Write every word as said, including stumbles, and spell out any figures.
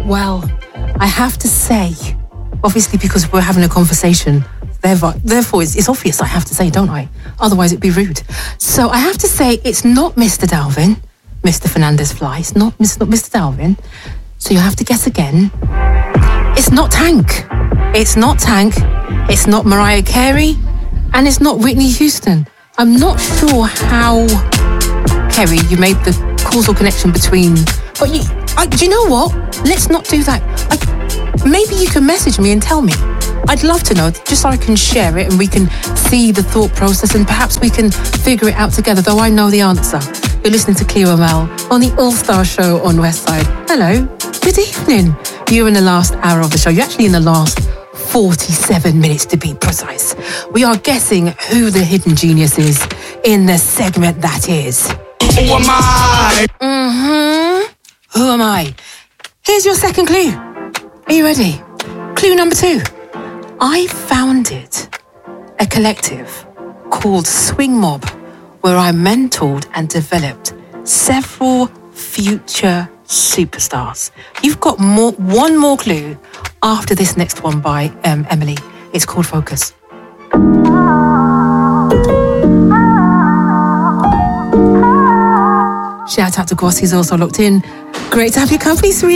Well, I have to say, obviously because we're having a conversation, therefore, therefore it's, it's obvious I have to say, don't I? Otherwise it'd be rude. So I have to say it's not Mister Dalvin, Mister Fernandez Fly. It's not, it's not Mister Dalvin. So you have to guess again. It's not Tank. It's not Tank. It's not Mariah Carey. And it's not Whitney Houston. I'm not sure how, Kerry, you made the causal connection between... But you, I, do you know what? Let's not do that. I, maybe you can message me and tell me. I'd love to know, just so I can share it and we can see the thought process and perhaps we can figure it out together, though I know the answer. You're listening to Cleo Mel on the All-Star Show on Westside. Hello, good evening. You're in the last hour of the show. You're actually in the last forty-seven minutes to be precise. We are guessing who the hidden genius is in the segment that is... Who am I? Mm-hmm. Who am I? Here's your second clue. Are you ready? Clue number two. I founded a collective called Swing Mob, where I mentored and developed several future superstars. You've got more, one more clue after this next one by um, Emily. It's called Focus. Shout out to Goss, he's also locked in. Great to have your company, sweetie.